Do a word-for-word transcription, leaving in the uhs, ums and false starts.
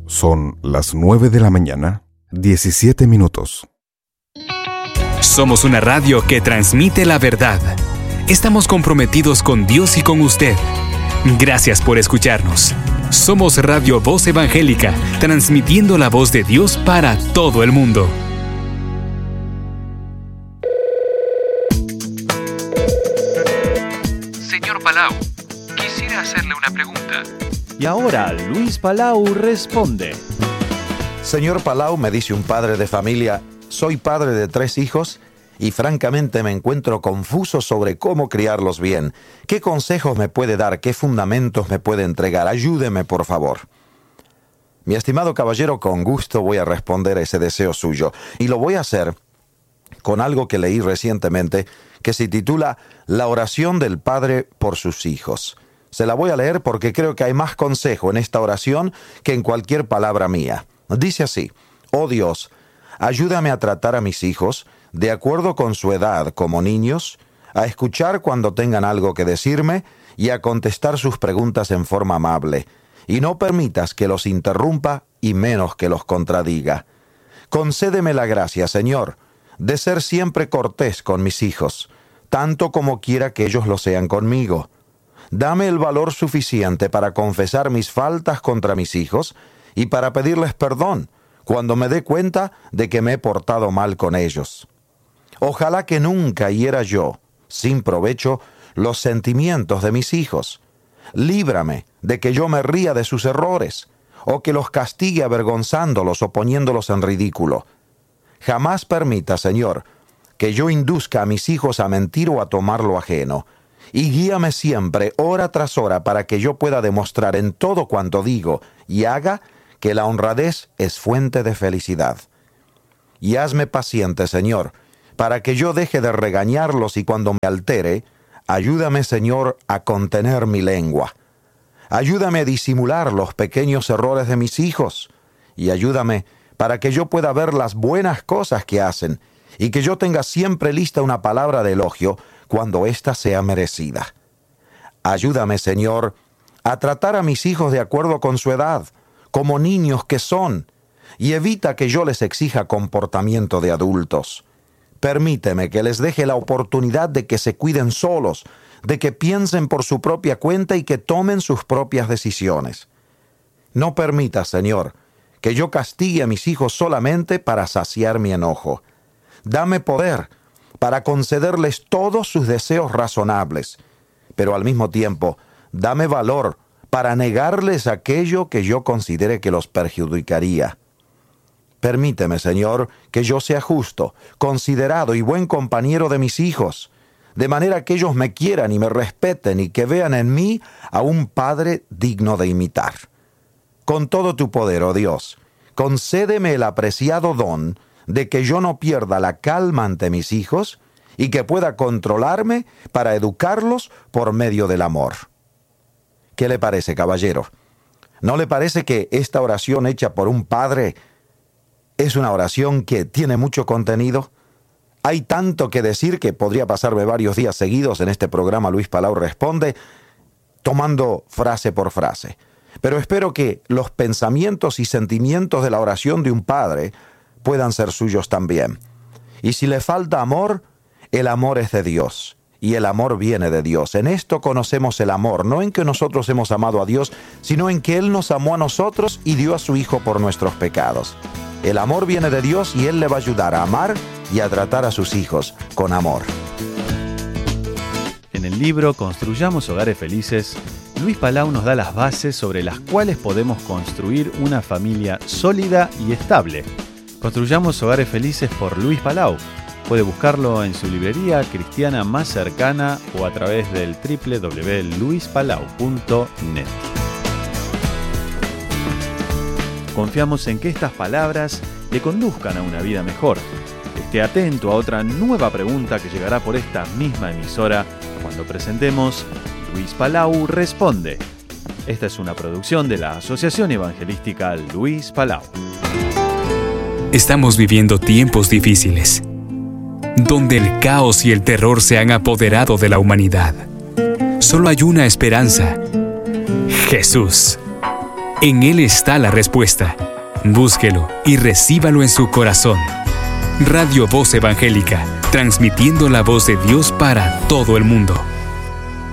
Son las nueve de la mañana, diecisiete minutos. Somos una radio que transmite la verdad. Estamos comprometidos con Dios y con usted. Gracias por escucharnos. Somos Radio Voz Evangélica, transmitiendo la voz de Dios para todo el mundo. Señor Palau, quisiera hacerle una pregunta. Y ahora Luis Palau responde. Señor Palau, me dice un padre de familia, soy padre de tres hijos y francamente me encuentro confuso sobre cómo criarlos bien. ¿Qué consejos me puede dar? ¿Qué fundamentos me puede entregar? Ayúdeme, por favor. Mi estimado caballero, con gusto voy a responder a ese deseo suyo. Y lo voy a hacer con algo que leí recientemente que se titula La oración del Padre por sus hijos. Se la voy a leer porque creo que hay más consejo en esta oración que en cualquier palabra mía. Dice así: Oh Dios, ayúdame a tratar a mis hijos de acuerdo con su edad como niños, a escuchar cuando tengan algo que decirme y a contestar sus preguntas en forma amable, y no permitas que los interrumpa y menos que los contradiga. Concédeme la gracia, Señor, de ser siempre cortés con mis hijos, tanto como quiera que ellos lo sean conmigo. Dame el valor suficiente para confesar mis faltas contra mis hijos y para pedirles perdón cuando me dé cuenta de que me he portado mal con ellos. Ojalá que nunca hiera yo, sin provecho, los sentimientos de mis hijos. Líbrame de que yo me ría de sus errores, o que los castigue avergonzándolos o poniéndolos en ridículo. Jamás permita, Señor, que yo induzca a mis hijos a mentir o a tomar lo ajeno, y guíame siempre, hora tras hora, para que yo pueda demostrar en todo cuanto digo y haga que la honradez es fuente de felicidad. Y hazme paciente, Señor, para que yo deje de regañarlos y cuando me altere, ayúdame, Señor, a contener mi lengua. Ayúdame a disimular los pequeños errores de mis hijos y ayúdame para que yo pueda ver las buenas cosas que hacen y que yo tenga siempre lista una palabra de elogio cuando ésta sea merecida. Ayúdame, Señor, a tratar a mis hijos de acuerdo con su edad, como niños que son, y evita que yo les exija comportamiento de adultos. Permíteme que les deje la oportunidad de que se cuiden solos, de que piensen por su propia cuenta y que tomen sus propias decisiones. No permita, Señor, que yo castigue a mis hijos solamente para saciar mi enojo. Dame poder para concederles todos sus deseos razonables, pero al mismo tiempo, dame valor para negarles aquello que yo considere que los perjudicaría. Permíteme, Señor, que yo sea justo, considerado y buen compañero de mis hijos, de manera que ellos me quieran y me respeten y que vean en mí a un Padre digno de imitar. Con todo tu poder, oh Dios, concédeme el apreciado don de que yo no pierda la calma ante mis hijos y que pueda controlarme para educarlos por medio del amor. ¿Qué le parece, caballero? ¿No le parece que esta oración hecha por un padre es una oración que tiene mucho contenido? Hay tanto que decir que podría pasarme varios días seguidos en este programa Luis Palau Responde, tomando frase por frase. Pero espero que los pensamientos y sentimientos de la oración de un padre puedan ser suyos también. Y si le falta amor, el amor es de Dios. Y el amor viene de Dios. En esto conocemos el amor, no en que nosotros hemos amado a Dios, sino en que Él nos amó a nosotros y dio a su Hijo por nuestros pecados. El amor viene de Dios y Él le va a ayudar a amar y a tratar a sus hijos con amor. En el libro Construyamos Hogares Felices, Luis Palau nos da las bases sobre las cuales podemos construir una familia sólida y estable. Construyamos Hogares Felices por Luis Palau. Puede buscarlo en su librería cristiana más cercana o a través del doble u doble u doble u punto luis palau punto net. Confiamos en que estas palabras le conduzcan a una vida mejor. Esté atento a otra nueva pregunta que llegará por esta misma emisora cuando presentemos Luis Palau Responde. Esta es una producción de la Asociación Evangelística Luis Palau. Estamos viviendo tiempos difíciles, donde el caos y el terror se han apoderado de la humanidad. Solo hay una esperanza: Jesús. En Él está la respuesta. Búsquelo y recíbalo en su corazón. Radio Voz Evangélica, transmitiendo la voz de Dios para todo el mundo.